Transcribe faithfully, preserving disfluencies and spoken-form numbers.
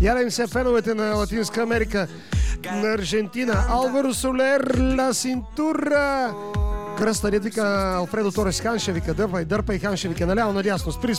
Явим се феновете на Латинска Америка, на Аржентина. Алваро Солер, Ла Синтура. Кръста ред вика Алфредо Торес, Хан ще вика, дърпай, дърпай, Хан ще вика, наляво, надясно, спри,